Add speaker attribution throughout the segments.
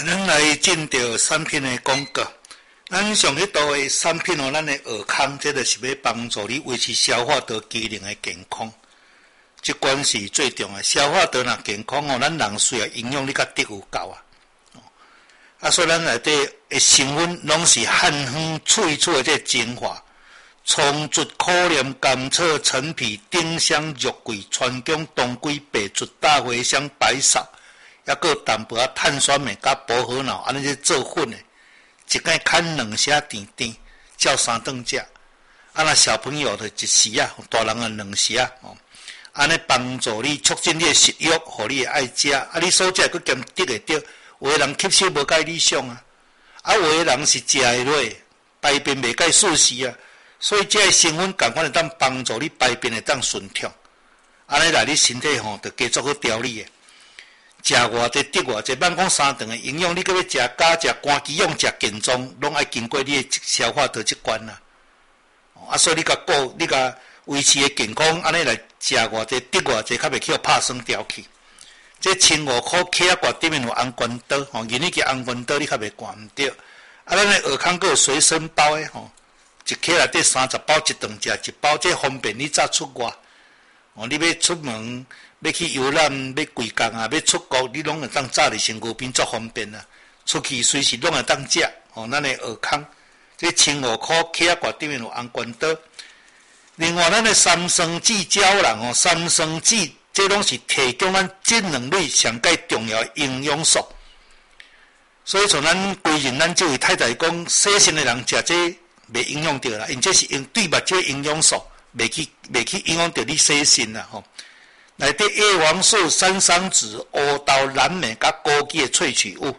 Speaker 1: 咱来进到产品的广告。咱上迄道的产品哦，咱的尔康，这就是要帮助你维持消化道机能的健康。这关是最重要。消化道若健康哦，咱人需要营养你甲得有够啊。所以咱内底的成分拢是汉方萃取的这精华，葱竹、苦莲、甘草、陈皮、丁香、肉桂、川芎、当归、白术、大茴香、白芍，还佫淡薄仔碳酸镁甲薄荷脑，安尼咧做粉的，一摆砍2匙甜甜，照3顿食。若小朋友的1匙啊，大人的2匙啊，安尼帮助你促进你的食欲，互你爱食。你所食佫兼得会着。有的人吸收无介理想啊，有的人是食会落，排便袂介顺时啊，所以这个成分共款会当帮助你排便会当顺畅，安尼来你身体吼就加足去调理的。食偌济得偌济，莫讲3顿的营养，你搁要食加食肝肌用食健壮，拢爱经过你的消化道这关啦。所以你甲你甲维持的健康，安尼来食偌济得偌济，较袂去拍酸掉去。这1,500块起啊，挂顶面有红关刀，印尼个红关刀你较袂挂毋着。咱的尔康佫有随身包的一克内底30包，一顿食1包，这方便你早出外。你要出门，要去游览，要归工啊，要出国，你拢会当早伫身躯边，足方便啊。出去随时拢会当食。咱的尔康，这1,500块起啊，挂顶面有红关刀。另外，咱的三生子胶囊三生子。这拢是提供咱智能类上介重要的营养素，所以从咱规人咱这位太太讲，细心的人食这袂影响到啦，因这是用对目睭营养素，袂去影响到你细心啦吼。内底叶黄素、山桑子、乌豆、蓝莓甲枸杞的萃取物，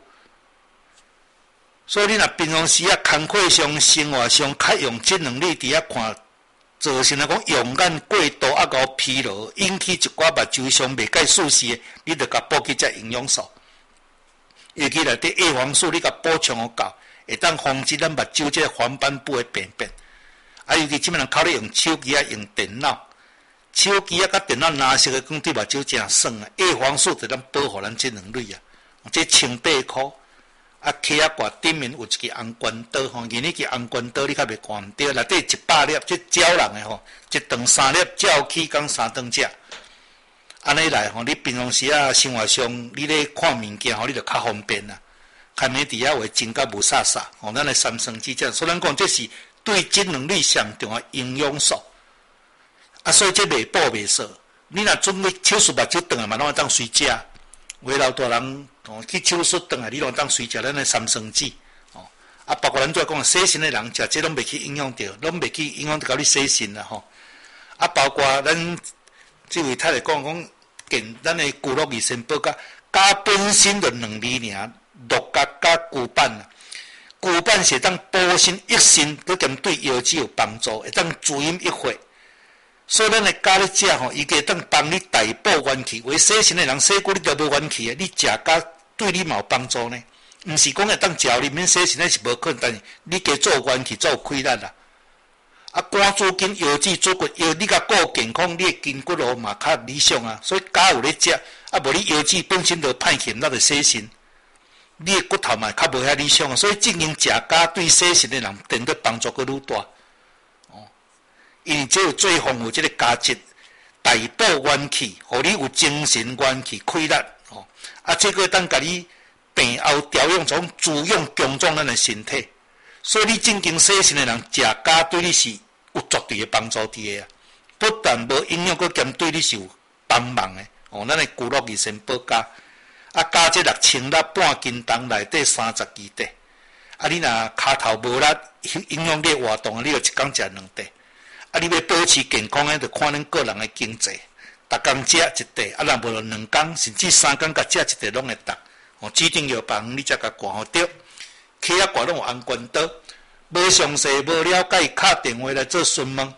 Speaker 1: 所以你若平常时工课上、生活上较用智能类伫看。造成来讲用眼过度甲疲劳，引起一寡目睭上袂介舒适的，你着甲补给这营养素。尤其内底叶黄素，你甲补充有够，会当防止咱目睭这个黄斑部的病变。尤其即摆人靠咧用手机用电脑，手机甲电脑蓝色的讲对目睭真爽啊！叶黄素就咱保护咱这两类啊，这1,800块。起啊挂顶面有一支红关刀印尼支红关刀你较袂看毋着，内底100粒，这胶囊的一顿3粒，照起讲3顿食。安尼来你平常时生活上你咧看物件你就较方便啦。看咩伫遐话真甲无煞煞咱的三生之症，所以咱讲这是对智能力上重要营养素。所以这袂补袂少，你若准备手术目睭断啊嘛，拢会当随食。有老大人去手术回来，你拢当随食咱的三生子包括咱再讲细心的人食，这拢袂去影响到，拢袂去影响到你细心啦包括咱这位太太讲咱的骨肉益生宝加本身就2味尔，鹿角加骨板啦。骨板是当补身益身，佮兼对腰肌有帮助，会当滋阴益血。所以咱的加咧食伊个当帮你大补元气。为细心的人，细骨你都无元气你食加对你嘛有帮助呢。毋是讲会当食你免细心那是无可能，但是你加做元气，做开力啦。肝主筋、腰子、足骨，你甲顾健康，你的筋骨嘛较理想啊。所以加有咧食，无你腰子本身就歹欠，那就细心。你的骨头嘛较无遐理想啊。所以进行食加对细心的人，真的帮助佫愈大。因为只有最丰富这个价值，大补元气，互你有精神元气、开力这个当甲你病后调养种滋养强壮咱的身体。所以你正经细心的人食加对你是有绝对的帮助伫的不但无营养，佫兼对你是有帮忙的咱的骨肉益生宝加加这6000粒半斤重内底30基底你若骹头无力，影响你活动你就一天食2块。你要保持健康就看恁个人的经济，逐工食一块，若无就2天甚至3天甲食一块拢会当。指定药房你才甲挂着，起挂拢有红关刀。无详细无了解，敲电话来做询问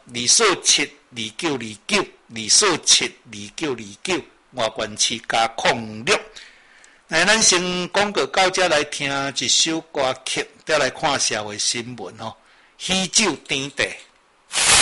Speaker 1: ，2472929，2472929，外关市加06。咱先广告到这来听一首歌曲，再来看社会新闻喜酒甜茶。